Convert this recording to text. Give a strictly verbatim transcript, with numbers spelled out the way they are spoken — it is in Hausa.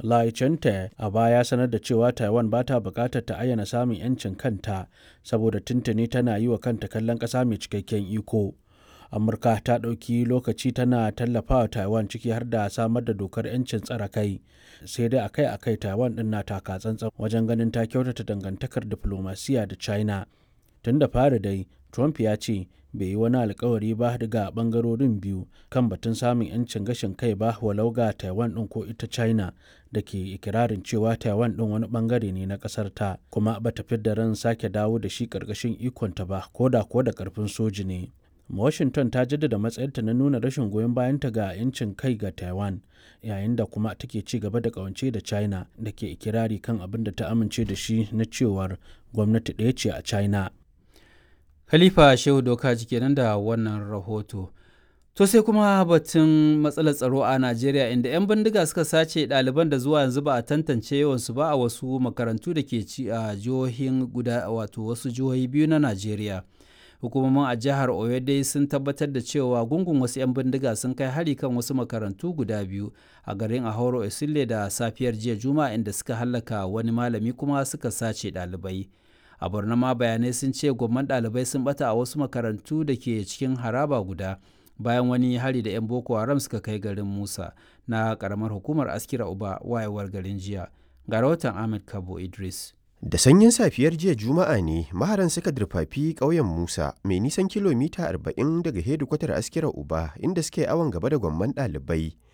Lai Ching-te a baya sanar da cewa Taiwan ba ta bukatar ta ayyana samun 'yancin kanta saboda tuntuni tana yi wa kanta kallon ƙasa mai cikakken iko. Amurka ta ɗauki lokaci tana tallafawa Taiwan ciki har da samar da dokar 'yancin tsare kai, sai dai akai-akai Taiwan ɗin na taka tsantsan wajen ganin ta kyautata dangantakar diflomasiyya da China. Tun da fari dai, Trump ya ce bai yi wani alkawari ba daga ɓangarorin biyu kan batun samun 'yancin gashin kai ba, walau ga Taiwan ɗin ko ita China da ke ikirarin cewa Taiwan ɗin wani ɓangare ne na ƙasar ta, kuma ba ta fidda ran sake dawo da shi ƙarƙashin ikonta ba, ko da ko da ƙarfin soji ne. Washington ta jaddada matsayarta na nuna rashin goyon bayanta ga 'yancin kai ga Taiwan, yayin da kuma take ci gaba da ƙawance da China da ke ikirari kan abin da ta amince da shi na cewar gwamnati ɗaya ce a China. Khalifa Shehu Doka kenan da wannan rahoto. To sai kuma batun matsalar tsaro a Najeriya, inda 'yan bindiga suka sace ɗaliban da zuwa yanzu ba a tantance yawansu ba a wasu makarantu da ke ci a jihohin guda wato wasu jihohi biyu na Najeriya. Hukumomin a jihar Oyo dai sun tabbatar da cewa gungun wasu 'yan bindiga sun kai hari kan wasu makarantu guda biyu a garin Ahoro Esile da safiyar jiya Juma'a, inda suka hallaka wani malami kuma suka sace ɗalibai. A Borno ma bayanai sun ce gwamman ɗalibai sun bata a wasu makarantu da ke cikin haraba guda bayan wani hari da 'yan Boko Haram suka kai garin Musa na karamar hukumar Askira Uba wayewar garin jiya. Ga rahoton Ahmed Kabo Idris. Da sanyin safiyar jiya Juma'a ne maharan suka dirfafi ƙauyen Musa mai nisan kilomita arba'in daga hedikwatar Askira Uba, inda suke awon gaba da gwamman ɗalibai